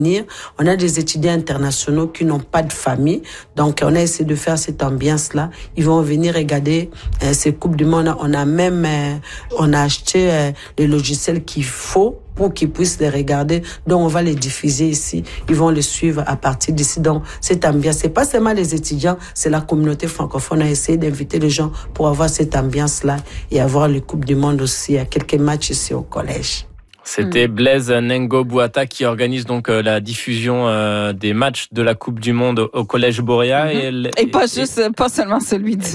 On a des étudiants internationaux qui n'ont pas de famille, donc on a essayé de faire cette ambiance-là. Ils vont venir regarder ces Coupes du Monde. On a acheté les logiciels qu'il faut pour qu'ils puissent les regarder. Donc on va les diffuser ici. Ils vont les suivre à partir d'ici. Donc cette ambiance, c'est pas seulement les étudiants, c'est la communauté francophone. On a essayé d'inviter les gens pour avoir cette ambiance-là et avoir les Coupes du Monde aussi. Il y a quelques matchs ici au collège. C'était Blaise Nengo-Bouata qui organise donc la diffusion des matchs de la Coupe du Monde au Collège Boréa. Et pas seulement celui de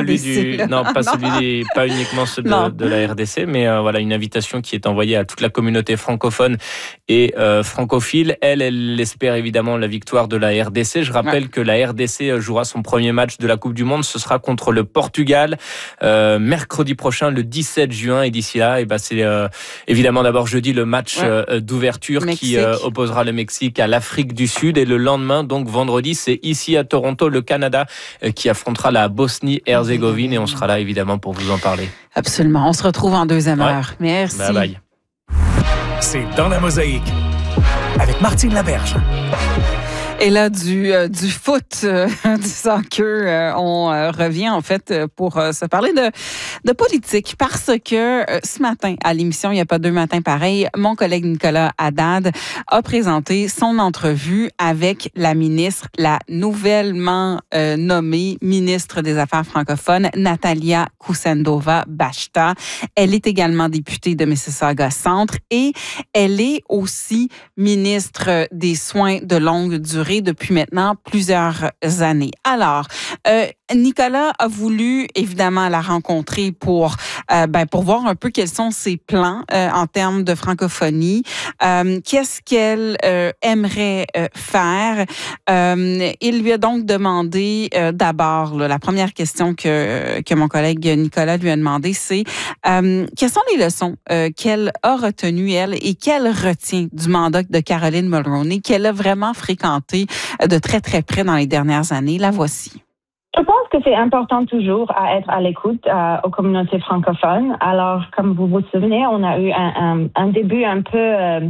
RDC. Pas uniquement ceux de la RDC, mais voilà, une invitation qui est envoyée à toute la communauté francophone et francophile. Elle espère évidemment la victoire de la RDC. Je rappelle que la RDC jouera son premier match de la Coupe du Monde. Ce sera contre le Portugal mercredi prochain, le 17 juin. Et d'ici là, c'est évidemment d'abord jeudi le match d'ouverture qui opposera le Mexique à l'Afrique du Sud, et le lendemain, donc vendredi, c'est ici à Toronto le Canada qui affrontera la Bosnie-Herzégovine, et on sera là évidemment pour vous en parler. Absolument, on se retrouve en deuxième heure. Merci. Bye bye. C'est Dans la Mosaïque avec Martine Laberge. Et là, du foot, du soccer, on revient en fait pour se parler de politique, parce que ce matin, à l'émission, il n'y a pas deux matins pareils, mon collègue Nicolas Haddad a présenté son entrevue avec la ministre, la nouvellement nommée ministre des Affaires francophones, Natalia Kusendova-Bachta. Elle est également députée de Mississauga Centre et elle est aussi ministre des Soins de longue durée depuis maintenant plusieurs années. Alors, Nicolas a voulu évidemment la rencontrer pour voir un peu quels sont ses plans en termes de francophonie. Qu'est-ce qu'elle aimerait faire? Il lui a donc demandé d'abord, la première question que mon collègue Nicolas lui a demandé, c'est quelles sont les leçons qu'elle a retenues, elle, et qu'elle retient du mandat de Caroline Mulroney, qu'elle a vraiment fréquenté de très, très près dans les dernières années. La voici. Je pense que c'est important toujours à être à l'écoute aux communautés francophones. Alors, comme vous vous souvenez, on a eu un début un peu...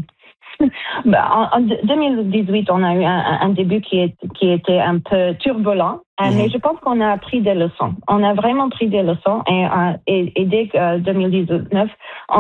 en 2018, on a eu un début qui était un peu turbulent, mais je pense qu'on a appris des leçons. On a vraiment pris des leçons, et dès 2019,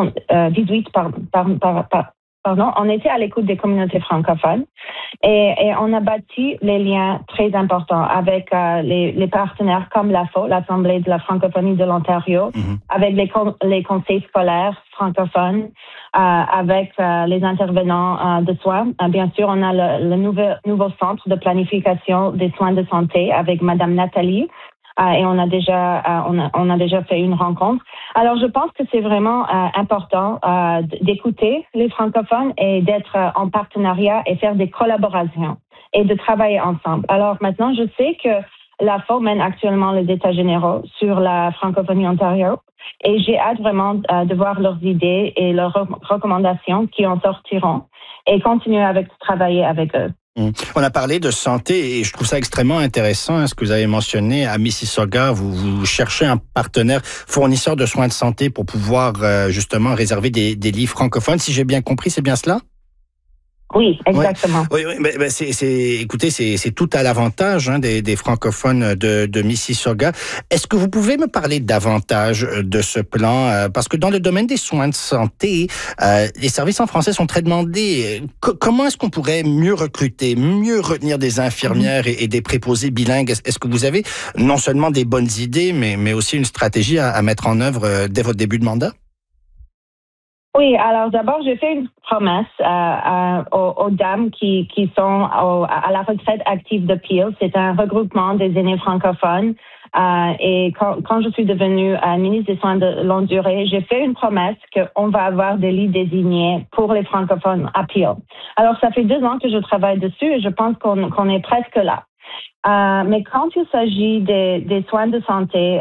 on était à l'écoute des communautés francophones, et on a bâti les liens très importants avec les partenaires comme l'AFO, l'Assemblée de la francophonie de l'Ontario, avec les conseils scolaires francophones, avec les intervenants de soins. Bien sûr, on a le nouveau centre de planification des soins de santé avec Madame Nathalie. Et on a déjà fait une rencontre. Alors, je pense que c'est vraiment important d'écouter les francophones et d'être en partenariat et faire des collaborations et de travailler ensemble. Alors maintenant, je sais que l'AFO mène actuellement les états généraux sur la francophonie Ontario, et j'ai hâte vraiment de voir leurs idées et leurs recommandations qui en sortiront, et continuer à travailler avec eux. On a parlé de santé et je trouve ça extrêmement intéressant, ce que vous avez mentionné. À Mississauga, vous cherchez un partenaire fournisseur de soins de santé pour pouvoir justement réserver des lits francophones. Si j'ai bien compris, c'est bien cela? Oui, exactement. Oui, écoutez, c'est tout à l'avantage des francophones de Mississauga. Est-ce que vous pouvez me parler davantage de ce plan? Parce que dans le domaine des soins de santé, les services en français sont très demandés. Comment est-ce qu'on pourrait mieux recruter, mieux retenir des infirmières et des préposés bilingues? Est-ce que vous avez non seulement des bonnes idées, mais aussi une stratégie à mettre en œuvre dès votre début de mandat? Oui, alors d'abord, j'ai fait une promesse aux dames qui sont à la retraite active de Peel. C'est un regroupement des aînés francophones. Et quand je suis devenue ministre des Soins de longue durée, j'ai fait une promesse qu'on va avoir des lits désignés pour les francophones à Peel. Alors, ça fait 2 ans que je travaille dessus et je pense qu'on est presque là. Mais quand il s'agit des soins de santé,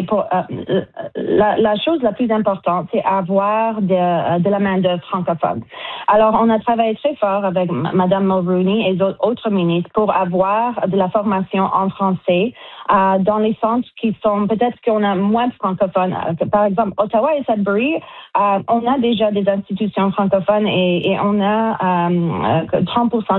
la chose la plus importante, c'est avoir de la main-d'œuvre francophone. Alors, on a travaillé très fort avec Mme Mulroney et d'autres ministres pour avoir de la formation en français dans les centres qui sont, peut-être qu'on a moins de francophones. Par exemple, Ottawa et Sudbury, on a déjà des institutions francophones et on a 30%